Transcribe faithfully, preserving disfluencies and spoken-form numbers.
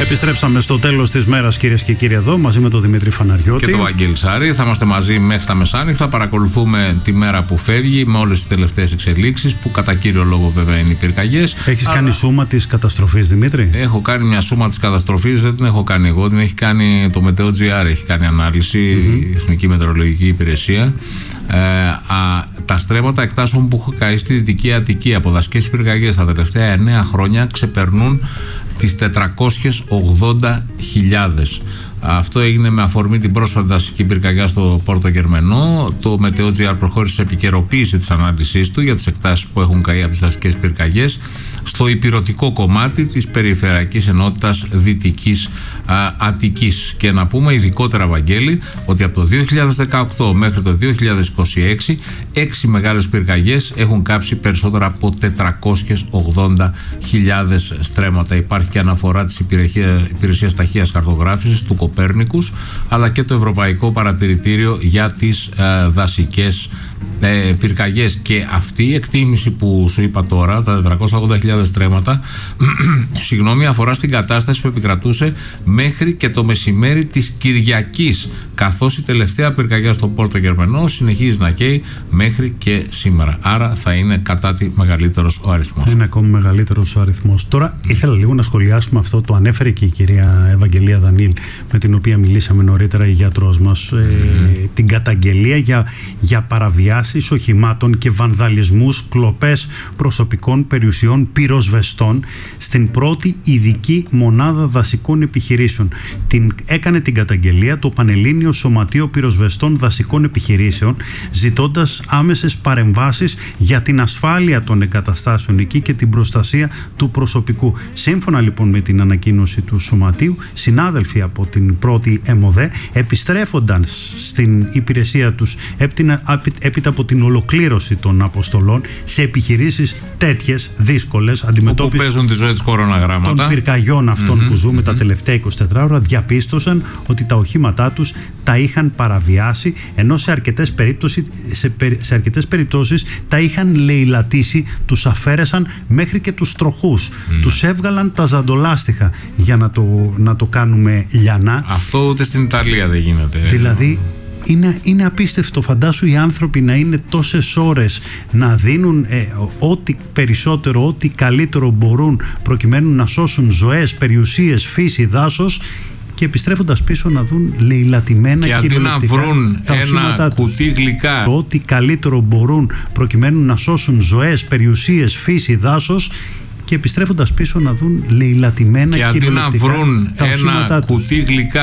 Επιστρέψαμε στο τέλος της μέρας, κυρίες και κύριοι, εδώ μαζί με τον Δημήτρη Φαναριώτη και τον Βαγγέλη Σάρη. Θα είμαστε μαζί μέχρι τα μεσάνυχτα. Παρακολουθούμε τη μέρα που φεύγει με όλες τις τελευταίες εξελίξεις, που κατά κύριο λόγο βέβαια είναι οι πυρκαγιές. Έχεις Αλλά... κάνει σούμα της καταστροφής, Δημήτρη? Έχω κάνει μια σούμα της καταστροφής, δεν την έχω κάνει εγώ. Την έχει κάνει το Μετεό.gr, έχει κάνει ανάλυση, mm-hmm. η Εθνική Μετεωρολογική Υπηρεσία. Ε, α, τα στρέμματα εκτάσεων που έχω καεί στη Δυτική Αττική από δασικές πυρκαγιές τα τελευταία εννέα χρόνια ξεπερνούν τις τετρακόσιες ογδόντα χιλιάδες. Αυτό έγινε με αφορμή την πρόσφατη δασική πυρκαγιά στο Πόρτο Γερμενό. Το Μετεό.gr προχώρησε σε επικαιροποίηση της ανάλυσης του για τις εκτάσεις που έχουν καεί από τις δασικές πυρκαγιές στο ηπειρωτικό κομμάτι της Περιφερειακής Ενότητας Δυτικής α, Αττικής. Και να πούμε ειδικότερα, Βαγγέλη, ότι από το δύο χιλιάδες δεκαοκτώ μέχρι το δύο χιλιάδες είκοσι έξι έξι μεγάλες πυρκαγιές έχουν κάψει περισσότερα από τετρακόσιες ογδόντα χιλιάδες στρέμματα. Υπάρχει και αναφορά της Υπηρεσίας Ταχείας Χαρτογράφησης του Κοπέρνικους, αλλά και το Ευρωπαϊκό Παρατηρητήριο για τις ε, δασικές ε, πυρκαγιές. Και αυτή η εκτίμηση που σου είπα τώρα, τα τετρακόσιες ογδόντα χιλιάδες στρέμματα, συγγνώμη, αφορά στην κατάσταση που επικρατούσε μέχρι και το μεσημέρι της Κυριακής, καθώς η τελευταία πυρκαγιά στο Πόρτο Γερμενό συνεχίζει να καίει μέχρι και σήμερα. Άρα θα είναι κατά τη μεγαλύτερος ο αριθμός. Είναι ακόμη μεγαλύτερος ο αριθμός. Τώρα ήθελα λίγο να σχολιάσουμε αυτό, το ανέφερε και η κυρία Ευαγγελία Δανίλ, με την οποία μιλήσαμε νωρίτερα, η γιατρός μας, mm. ε, την καταγγελία για, για παραβιάσεις οχημάτων και βανδαλισμούς, κλοπές προσωπικών περιουσιών, πυροσβεστών στην πρώτη ειδική μονάδα δασικών επιχειρήσεων. Την, έκανε την καταγγελία το Πανελλήνιο Σωματείο Πυροσβεστών Δασικών Επιχειρήσεων, ζητώντας άμεσες παρεμβάσεις για την ασφάλεια των εγκαταστάσεων εκεί και την προστασία του προσωπικού. Σύμφωνα λοιπόν με την ανακοίνωση του Σωματείου, συνάδελφοι από την πρώτη ΕΜΟΔΕ επιστρέφοντας στην υπηρεσία τους έπειτα από την ολοκλήρωση των αποστολών σε επιχειρήσεις τέτοιες δύσκολες αντιμετώπισης, όπου παίζουν τη ζωή της κοροναγράμματα, των πυρκαγιών αυτών mm-hmm, που ζούμε mm-hmm. τα τελευταία εικοσιτέσσερις ώρα, διαπίστωσαν ότι τα οχήματά τους τα είχαν παραβιάσει, ενώ σε αρκετές, περίπτωση, σε, περι, σε αρκετές περιπτώσεις τα είχαν λαιλατήσει, τους αφαίρεσαν μέχρι και τους τροχούς, mm. τους έβγαλαν τα ζαντολάστιχα για να το, να το κάνουμε λιανά. Αυτό ούτε στην Ιταλία δεν γίνεται. Δηλαδή είναι, είναι απίστευτο. Φαντάσου οι άνθρωποι να είναι τόσες ώρες να δίνουν ε, ό,τι περισσότερο, ό,τι καλύτερο μπορούν προκειμένου να σώσουν ζωές, περιουσίες, φύση, δάσος, και επιστρέφοντας πίσω να δουν λαιλατημένα και αντί να βρουν ένα κουτί γλυκά, ό,τι καλύτερο μπορούν προκειμένου να σώσουν ζωές, περιουσίες, φύση, δάσος, και επιστρέφοντας πίσω να δουν λαιλατημένα και αντί να βρουν ένα κουτί γλυκά